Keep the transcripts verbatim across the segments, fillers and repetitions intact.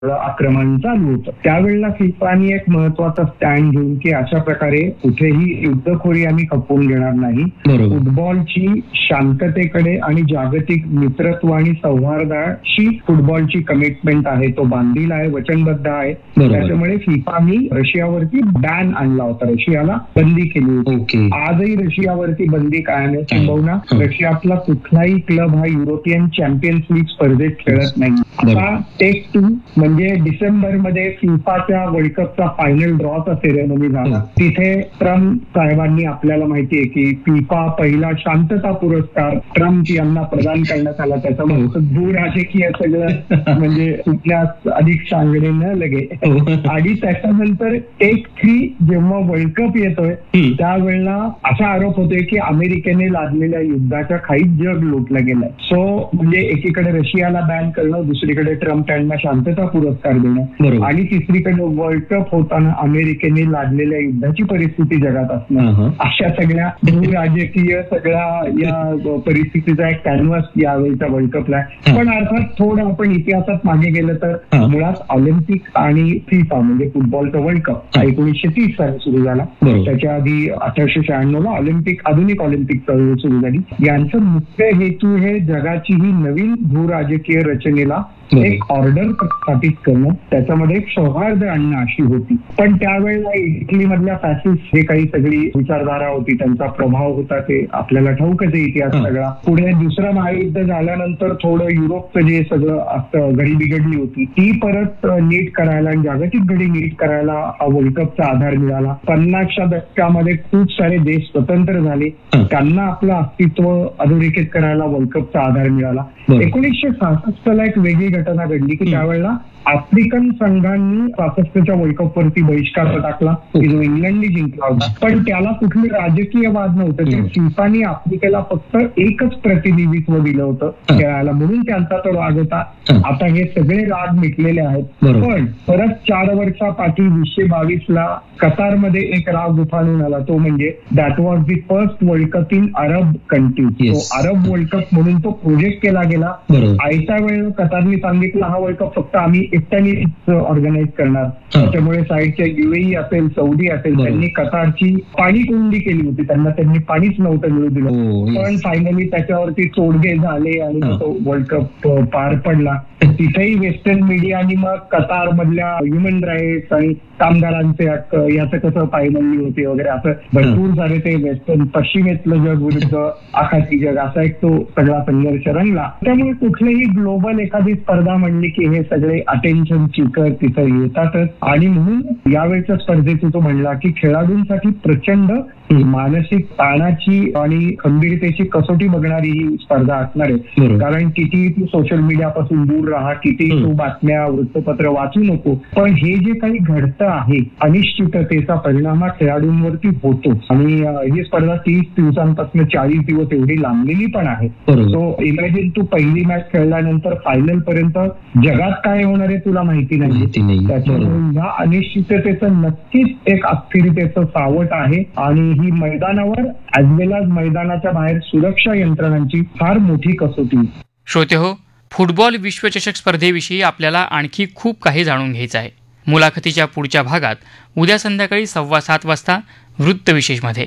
आक्रमण चालू होतं. त्यावेळेला फिफानी एक महत्वाचा स्टँड घेऊन की अशा प्रकारे कुठेही युद्धखोरी आम्ही खपवून घेणार नाही. फुटबॉलची शांततेकडे आणि जागतिक मित्रत्व आणि सौहार्दाशी फुटबॉलची कमिटमेंट आहे, तो बांधील आहे, वचनबद्ध आहे. त्याच्यामुळे फिफानी रशियावरती बॅन आणला होता, रशियाला बंदी केली होती. आजही रशियावरती बंदी कायम आहे. किंबहुना रशियातला कुठलाही क्लब हा युरोपियन चॅम्पियन्स लीग स्पर्धेत खेळत नाही. आता टेक टू म्हणजे डिसेंबर मध्ये फिफाच्या वर्ल्ड कपचा फायनल ड्रॉचा सेरेमनी झाला. तिथे ट्रम्प साहेबांनी, आपल्याला माहितीये की फिफा पहिला शांतता पुरस्कार ट्रम्प यांना प्रदान करण्यात आला. त्याच्यामुळे दूर राजकीय सगळं म्हणजे कुठल्याच अधिक सांगणे न लगे. आणि त्याच्यानंतर टेक थ्री जेव्हा वर्ल्ड कप येतोय त्यावेळेला असा आरोप होतोय की अमेरिकेने लादलेल्या युद्धाच्या खाईत जग लुटलं गेलंय. सो म्हणजे एकीकडे रशियाला बॅन करणं, दुसरीकडे ट्रम्प यांना शांतता पुरस्कार देणं आणि तिसरीकडे वर्ल्ड कप होताना अमेरिकेने लादलेल्या युद्धाची परिस्थिती जगात असणं, अशा सगळ्या राजकीय सगळ्या या परिस्थितीचा एक कॅनव्हास यावेळीचा वर्ल्ड कपला आहे. पण अर्थात थोडं आपण इतिहासात मागे गेलं तर मुळात ऑलिम्पिक आणि फिफा म्हणजे फुटबॉलचा वर्ल्ड कप एकोणीसशे तीस साली सुरू झाला. त्याच्या आधी अठराशे शहाण्णव ला ऑलिम्पिक आधुनिक ऑलिम्पिक सुरू झाली. यांचं मुख्य हेतू हे जगाची ही नवीन भूराजकीय रचनेला एक ऑर्डर स्थापित करणं, त्याच्यामध्ये एक सौहार्द आणणं अशी होती. पण त्यावेळेला इटली मधल्या फॅसिस्ट हे काही सगळी विचारधारा होती, त्यांचा प्रभाव होता, ते आपल्याला ठाऊकच आहे इतिहास सगळा. पुढे दुसरं महायुद्ध झाल्यानंतर थोडं युरोपचं जे सगळं असतं घडी बिघडली होती ती परत नीट करायला आणि जागतिक घडी नीट करायला हा वर्ल्ड कपचा आधार मिळाला. पन्नासच्या दशकामध्ये खूप सारे देश स्वतंत्र झाले, त्यांना आपलं अस्तित्व अधोरेखित करायला वर्ल्ड कपचा आधार मिळाला. एकोणीसशे सहासष्ट ला एक वेगळी घटना घडली की त्यावेळेला आफ्रिकन संघांनी सहासष्टच्या वर्ल्ड कप वरती बहिष्कार टाकला जो इंग्लंडने जिंकला होता. पण त्याला कुठली राजकीय वाद नव्हतं, ते फिफानी आफ्रिकेला फक्त एकच प्रतिनिधित्व दिलं होतं खेळायला, म्हणून त्यांचा तो राग होता. आता हे सगळे राग मिटलेले आहेत. पण परत चार वर्षापाठी वीसशे बावीस ला कतारमध्ये एक राग उफाळून आला, तो म्हणजे that was the first world cup in Arab countries. तो अरब वर्ल्ड कप म्हणून तो प्रोजेक्ट केला गेला. आयत्या वेळेला कतारने सांगितलं हा वर्ल्ड कप फक्त आम्ही एकट्यानेच ऑर्गनाईज करणार. त्याच्यामुळे साईडच्या युएई असेल, सौदी असेल, त्यांनी कतारची पाणी कोंडी केली होती, त्यांना त्यांनी पाणीच नव्हतं मिळू दिलं. पण फायनली त्याच्यावरती तोडगे झाले आणि तो वर्ल्ड कप पार पडला. तिथेही वेस्टर्न मीडियानी मग कतार मधल्या ह्युमन राईट्स आणि कामगारांचे हक्क याचं कसं पायमल्ली होते वगैरे असं भरपूर सारे ते वेस्टर्न पश्चिमेतलं जग विरुद्ध आखाती जग असा एक तो सगळा संघर्ष रंगला. त्यामुळे कुठलीही ग्लोबल एखादी स्पर्धा म्हणली की हे सगळे अटेन्शन सीकर तिथं येतातच. आणि म्हणून यावेळच्या स्पर्धेत तो म्हणला की खेळाडूंसाठी प्रचंड मानसिक ताणाची आणि खंबीरतेची कसोटी बघणारी ही स्पर्धा असणार आहे. कारण किती तू सोशल मीडियापासून दूर राहा, किती तू बातम्या वृत्तपत्र वाचू नको, पण हे जे काही घडतं आहे अनिश्चिततेचा परिणाम हा खेळाडूंवरती होतो. आणि ही स्पर्धा तीस दिवसांपासून चाळीस दिवस एवढी लांबलेली पण आहे. सो इमॅजिन तू पहिली मॅच खेळल्यानंतर फायनल पर्यंत जगात काय होणार आहे तुला माहिती नाही. त्याच्यामुळे या अनिश्चिततेचं नक्कीच एक अस्थिरतेचं सावट आहे आणि ही मैदानावर ऍज वेल एज मैदानाच्या बाहेर सुरक्षा यंत्रणांची फार मोठी कसोटी. श्रोते हो, फुटबॉल विश्वचषक स्पर्धेविषयी आपल्याला आणखी खूप काही जाणून घ्यायचं आहे. मुलाखतीच्या पुढच्या भागात उद्या संध्याकाळी सव्वा सात वाजता वृत्तविशेषमध्ये.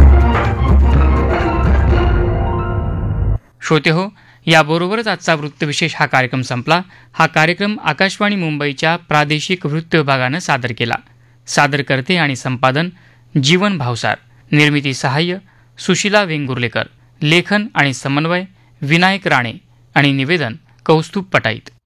श्रोते हो, याबरोबरच आजचा वृत्तविशेष हा कार्यक्रम संपला. हा कार्यक्रम आकाशवाणी मुंबईच्या प्रादेशिक वृत्त विभागानं सादर केला. सादरकर्ते आणि संपादन जीवन भावसार. निर्मिती सहाय्य सुशीला वेंगुर्लेकर. लेखन आणि समन्वय विनायक राणे आणि निवेदन कौस्तुभ पटाईत.